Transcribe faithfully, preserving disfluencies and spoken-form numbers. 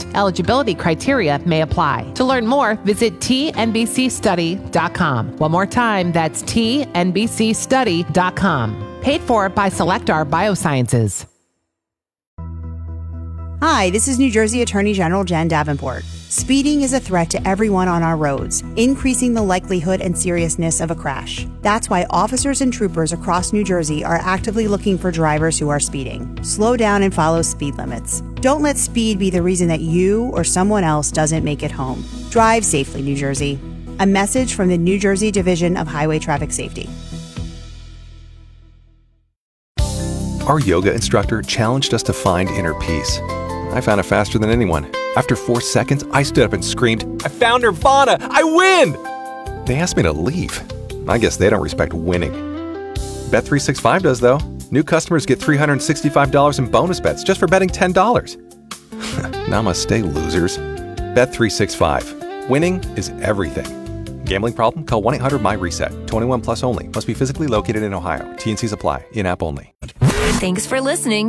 Eligibility criteria may apply. To learn more, visit T N B C study dot com. One more time, that's T N B C study dot com. Paid for by Selectar Biosciences. Hi, this is New Jersey Attorney General Jen Davenport. Speeding is a threat to everyone on our roads, increasing the likelihood and seriousness of a crash. That's why officers and troopers across New Jersey are actively looking for drivers who are speeding. Slow down and follow speed limits. Don't let speed be the reason that you or someone else doesn't make it home. Drive safely, New Jersey. A message from the New Jersey Division of Highway Traffic Safety. Our yoga instructor challenged us to find inner peace. I found it faster than anyone. After four seconds, I stood up and screamed, "I found Nirvana! I win!" They asked me to leave. I guess they don't respect winning. Bet three sixty-five does, though. New customers get three hundred sixty-five dollars in bonus bets just for betting ten dollars. Namaste, losers. Bet three sixty-five. Winning is everything. Gambling problem? Call one eight hundred my reset. twenty-one plus only. Must be physically located in Ohio. T and Cs apply. In-app only. Thanks for listening